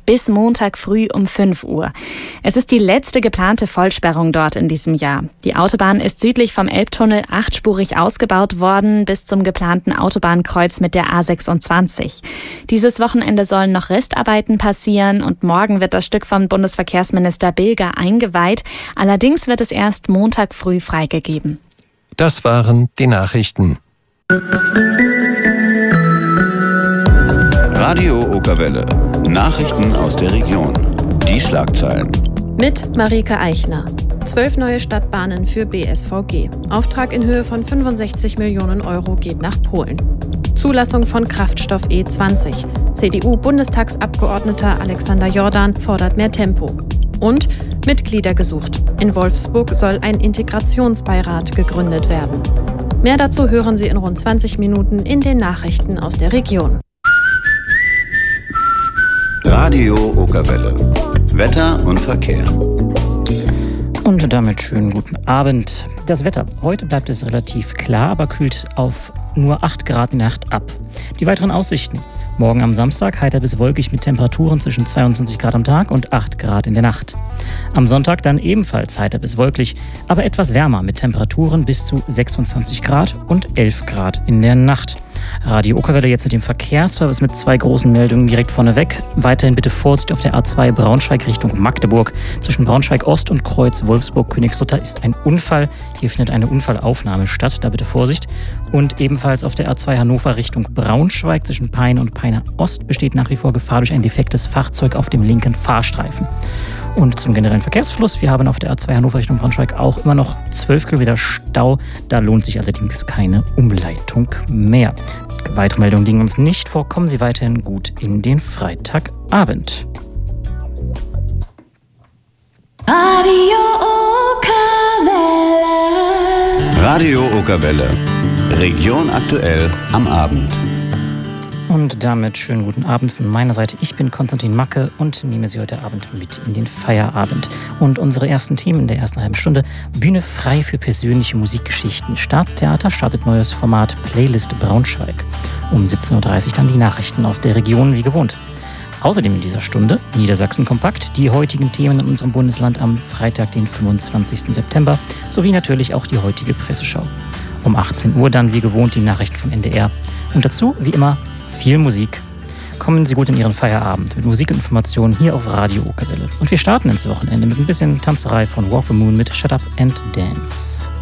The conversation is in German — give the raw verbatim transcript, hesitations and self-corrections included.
bis Montag früh um fünf Uhr. Es ist die letzte geplante Vollsperrung dort in diesem Jahr. Die Autobahn ist südlich vom Elbtunnel achtspurig ausgebaut worden bis zum geplanten Autobahnkreuz mit der A sechsundzwanzig. Dieses Wochenende sollen noch Restarbeiten passieren und morgen wird das Stück von Bundesverkehrsminister Bilger eingeweiht. Allerdings wird es erst Montag früh freigegeben. Das waren die Nachrichten. Radio Okerwelle. Nachrichten aus der Region. Die Schlagzeilen. Mit Marike Eichner. Zwölf neue Stadtbahnen für B S V G. Auftrag in Höhe von fünfundsechzig Millionen Euro geht nach Polen. Zulassung von Kraftstoff E zwanzig. C D U-Bundestagsabgeordneter Alexander Jordan fordert mehr Tempo. Und Mitglieder gesucht. In Wolfsburg soll ein Integrationsbeirat gegründet werden. Mehr dazu hören Sie in rund zwanzig Minuten in den Nachrichten aus der Region. Radio Okerwelle. Wetter und Verkehr. Und damit schönen guten Abend. Das Wetter. Heute bleibt es relativ klar, aber kühlt auf nur acht Grad in der Nacht ab. Die weiteren Aussichten. Morgen am Samstag heiter bis wolkig mit Temperaturen zwischen zweiundzwanzig Grad am Tag und acht Grad in der Nacht. Am Sonntag dann ebenfalls heiter bis wolkig, aber etwas wärmer mit Temperaturen bis zu sechsundzwanzig Grad und elf Grad in der Nacht. Radio Okerwelle jetzt mit dem Verkehrsservice mit zwei großen Meldungen direkt vorneweg. Weiterhin bitte Vorsicht auf der A zwei Braunschweig Richtung Magdeburg. Zwischen Braunschweig Ost und Kreuz Wolfsburg-Königslutter ist ein Unfall. Hier findet eine Unfallaufnahme statt, da bitte Vorsicht. Und ebenfalls auf der A zwei Hannover Richtung Braunschweig zwischen Peine und Peine Ost besteht nach wie vor Gefahr durch ein defektes Fahrzeug auf dem linken Fahrstreifen. Und zum generellen Verkehrsfluss, wir haben auf der A zwei Hannover Richtung Braunschweig auch immer noch zwölf Kilometer Stau. Da lohnt sich allerdings keine Umleitung mehr. Weitere Meldungen liegen uns nicht vor. Kommen Sie weiterhin gut in den Freitagabend. Radio Okerwelle. Radio Okerwelle. Region aktuell am Abend. Und damit schönen guten Abend von meiner Seite. Ich bin Konstantin Macke und nehme Sie heute Abend mit in den Feierabend. Und unsere ersten Themen in der ersten halben Stunde: Bühne frei für persönliche Musikgeschichten. Staatstheater startet neues Format Playlist Braunschweig. Um siebzehn Uhr dreißig dann die Nachrichten aus der Region wie gewohnt. Außerdem in dieser Stunde Niedersachsen kompakt, die heutigen Themen in unserem Bundesland am Freitag, den fünfundzwanzigsten September, sowie natürlich auch die heutige Presseschau. Um achtzehn Uhr dann wie gewohnt die Nachrichten vom N D R. Und dazu, wie immer, viel Musik. Kommen Sie gut in Ihren Feierabend mit Musik und Informationen hier auf Radio Okerwelle. Und wir starten ins Wochenende mit ein bisschen Tanzerei von Walk the Moon mit Shut Up and Dance.